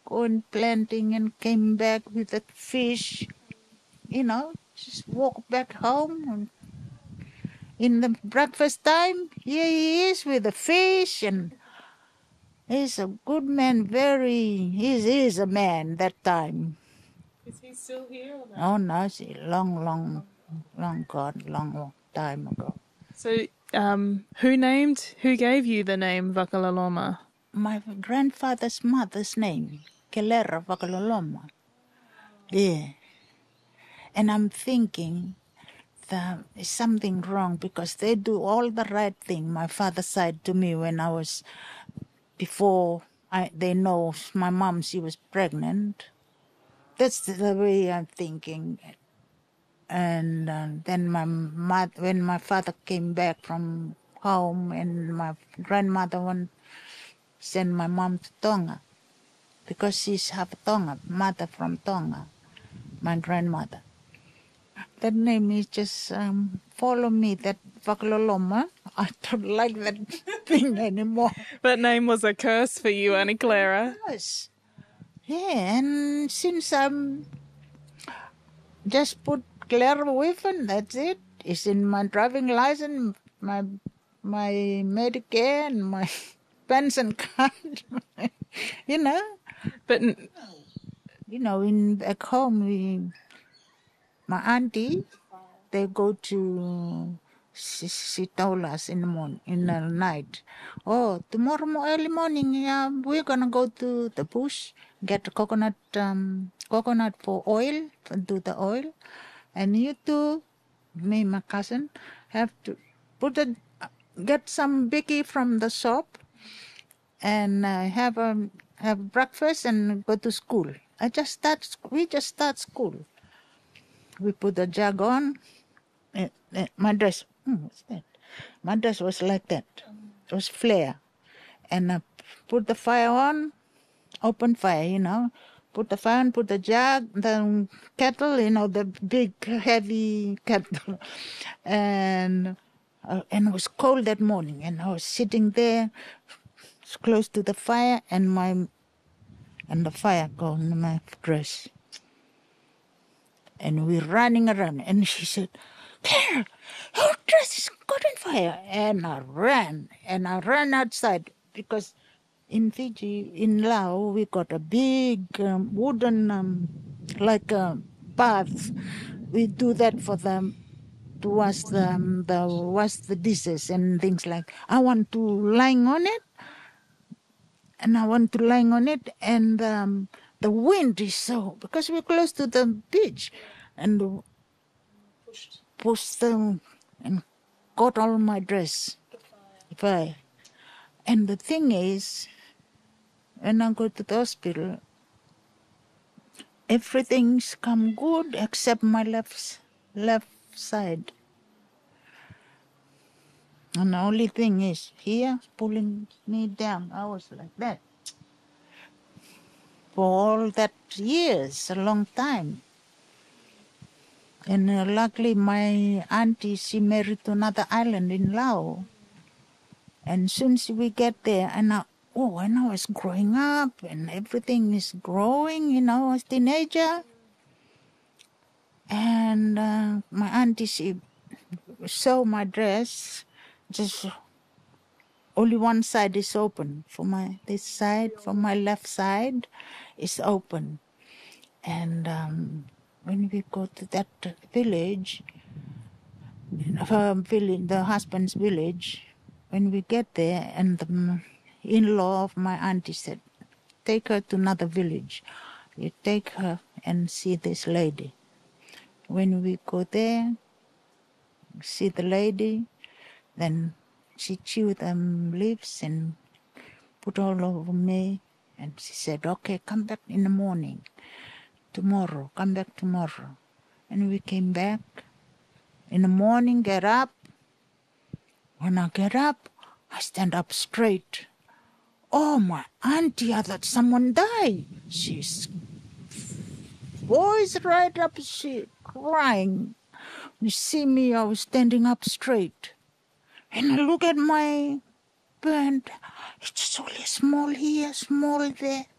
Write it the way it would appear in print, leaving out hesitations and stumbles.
going planting and came back with the fish, just walk back home. And in the breakfast time, here he is with the fish, and he's a good man, he is a man that time. Is he still here or no? Oh, no, see, long gone, long time ago. So, who gave you the name Vakalaloma? My grandfather's mother's name, Kelera Vakaloloma. Yeah. And I'm thinking that is something wrong because they do all the right thing. My father said to me when I was, before they know my mom, she was pregnant. That's the way I'm thinking. And then when my father came back from home and my grandmother sent my mom to Tonga because she's half Tonga, mother from Tonga, my grandmother. That name is just follow me, that Vakaloloma. I don't like that thing anymore. That name was a curse for you, Annie Clara. Yes. Yeah, and since I'm just put Claire Whiffen, that's it. It's in my driving license, my Medicare and my pension card. But In back home, my auntie, they go to, she told us in the night, oh, tomorrow early morning, we're going to go to the bush, get coconut for oil, do the oil. And you two, me and my cousin, have to get some biggie from the shop and have breakfast and go to school. We just start school. We put the jug on. My dress, what's that? My dress was like that. It was flare. And I put the fire on, open fire, Put the fire on, put the jug, the kettle, the big, heavy kettle. And it was cold that morning. And I was sitting there close to the fire and the fire got in my dress. And we're running around. And she said, Claire, your dress is caught on fire. And I ran outside because in Fiji, in Laos, we got a big wooden, like a bath. We do that for them to wash the dishes and things like. I want to lying on it, and the wind is so, because we're close to the beach, and pushed them and got all my dress. Fire. And the thing is, when I go to the hospital, everything's come good except my left side. And the only thing is here pulling me down. I was like that for all that years, a long time. And luckily my auntie, she married to another island in Laos. And soon as we get there, and I was growing up and everything is growing, as a teenager. And my auntie, she sewed my dress, just only one side is open. For my left side is open. And when we go to that village, the husband's village, when we get there, and the in-law of my auntie said, take her to another village. You take her and see this lady. When we go there, see the lady, then she chewed them leaves and put all over me. And she said, okay, come back in the morning. Tomorrow, come back tomorrow. And we came back. In the morning, get up. When I get up, I stand up straight. Oh, my auntie, I thought someone died. She's voice right up, she crying. You see me, I was standing up straight. And I look at my burn. It's only small here, small there.